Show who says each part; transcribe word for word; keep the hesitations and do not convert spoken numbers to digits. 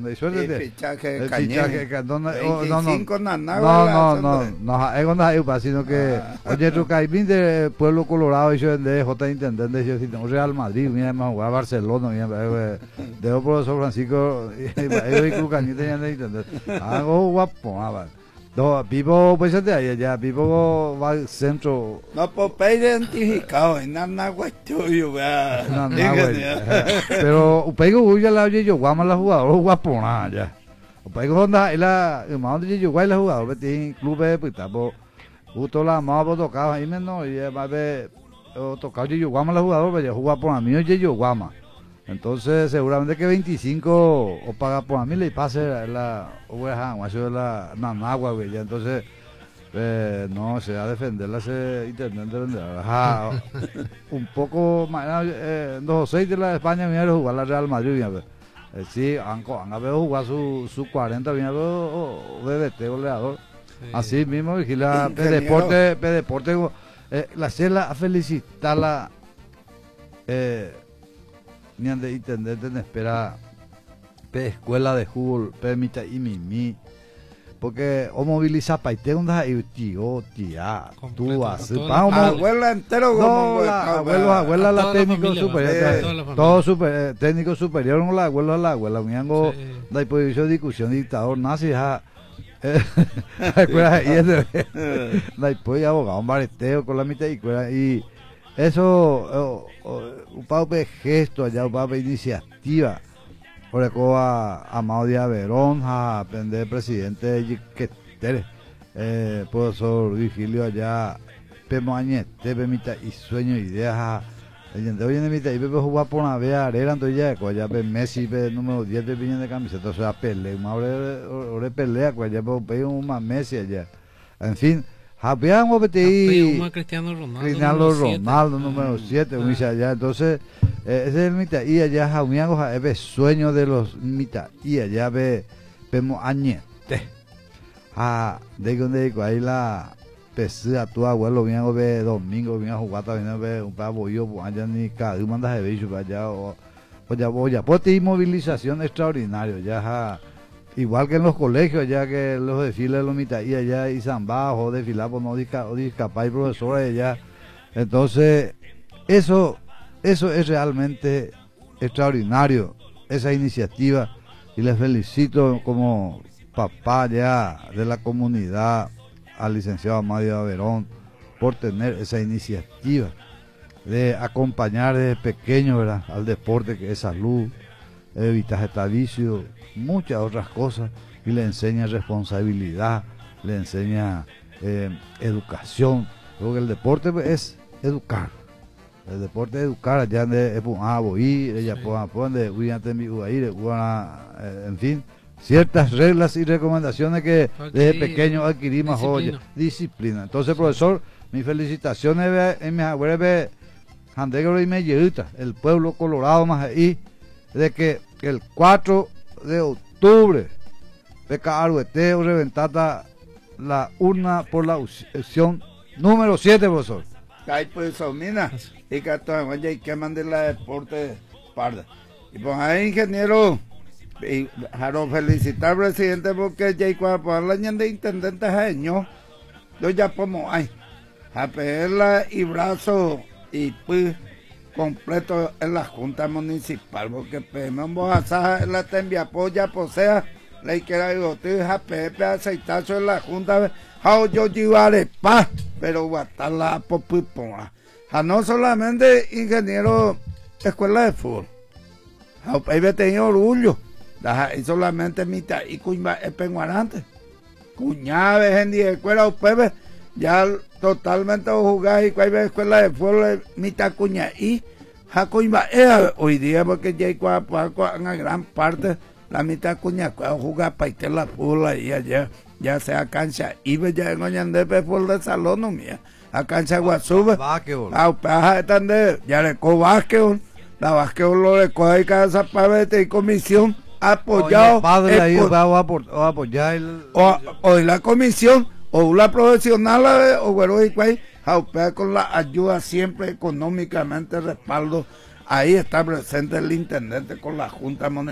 Speaker 1: donde suerte
Speaker 2: El fichaje de
Speaker 1: el
Speaker 2: Cañete.
Speaker 1: fichaje que no no no
Speaker 2: veinticinco
Speaker 1: no
Speaker 2: Nanagua,
Speaker 1: no no no es cuando hay upa, sino que oye tu caimín de Pueblo Colorado y yo de J intendente yo si tengo Real Madrid mira más jugar Barcelona mira de profesor Francisco y Cruz Cañete ya de intendente algo guapo ah no, Pipo, pues de ahí allá, Pipo va al centro.
Speaker 2: No, pues para identificado, en Nanagua tuyo, vea.
Speaker 1: No, no, pero Upego huya la oye yo, guama la jugador, guapona ya. Upego onda, él la, el mando de yo, guay la jugador, tiene club de puta, pues, justo la más por tocar ahí menos, y va a ver, tocar yo, guama la jugador, pues ya juega por a mí, oye yo, guama. Entonces, seguramente que veinticinco o paga por a mí le pase la oveja, o eso es la Nanagua, güey. Ya entonces, eh, no, se va a defenderla ese internet de vender. Ajá, un poco más, eh, dos o seis de la España viene a jugar la Real Madrid, viene a ver. Eh, sí, han, han a ver jugar su, su cuarenta, viene a ver o, o B B T goleador. Sí. Así mismo, vigila, P Deporte, P Deporte, eh, la cela a felicitarla. Eh, ni de intendente en espera pe escuela de fútbol pe mita y mimi porque o moviliza paite onda y tío tía tú así
Speaker 2: abuela entero
Speaker 1: como la abuela abuela la técnico superior todo super técnico superior no la abuela la abuela miango da disposición discusión dictador nazi ja escuela y ese da después abogado mareteo con la mitad y eso, un poco de gesto allá, un poco de iniciativa. Por ejemplo, a Amado Díaz Verón, a aprender presidente de Yiquetere, eh, profesor Virgilio allá, Pemo Añete, Pemita y sueño, ideas, hoy en mitad, y Pepe jugar por una vez arena, entonces ya, allá Pe Messi, Pe número diez de piña de camiseta, o sea, pelea, una hora de pelea, allá Pe un más Messi allá, en fin. Habíamos
Speaker 3: pedido Cristiano Ronaldo,
Speaker 1: Cristiano Ronaldo número siete, ah, ah. allá, entonces eh, ese es el mitad y allá Jaumiango es sueño de los mitad y allá ve vemos añete ah de donde ahí la pesada tu abuelo viene ve domingo viene a jugar también ve un pavo yo allá ni cada uno manda de bicho para allá o ya voy a pues movilización extraordinario ya ja, igual que en los colegios, ya que los desfiles de los mitaí allá y Zambá, o desfilar por no discapar y profesores allá. Entonces, eso, eso es realmente extraordinario, esa iniciativa, y les felicito como papá ya de la comunidad al licenciado Amadio Verón por tener esa iniciativa de acompañar desde pequeño, ¿verdad?, al deporte que es salud, evitar vicio, muchas otras cosas, y le enseña responsabilidad, le enseña eh, educación, porque el deporte es educar, el deporte es educar, allá de Epuaboí, ella pone en fin, ciertas reglas y recomendaciones que desde pequeño adquirimos hoy, disciplina. Entonces, profesor, mis felicitaciones en mi abuelo Handegro y Mellerita, el pueblo colorado más ahí, de que el cuatro de octubre Peca Arueteo reventada la urna por la opción número siete, profesor.
Speaker 2: Ay, pues, mira, y que todavía hay que mandar la deporte parda. Y pues ahí, ingeniero, y jaro felicitar al presidente porque ya hay cuatro años de intendente jaeño. Yo ya como, ay, a pedirla y brazo y pues completo en la junta municipal porque pedimos a la tembia polla posea la quiera digo te a pepe aceitazo en la junta how yo llevaré paz pero guatar la popipona no solamente ingeniero escuela de fútbol how pepe tenía orgullo y solamente mitad y cuña es penguarante cuñaves en día escuela pepe ya totalmente jugar y cuál escuela de fútbol mitad cuña y Jacoimba hoy día porque ya hay una gran parte la mitad cuña jugar para ir la fútbol y allá ya sea cancha y ya en Oñandepe fútbol de salón no mía a cancha Guasube a paja están de ya le co básquetbol la básquetbol lo le coge cada zapavete y comisión apoyado
Speaker 1: padre ahí va a apoyar
Speaker 2: o la comisión o la profesional o bueno y cuál Jaupea con la ayuda siempre económicamente respaldo ahí está presente el intendente con la junta municipal.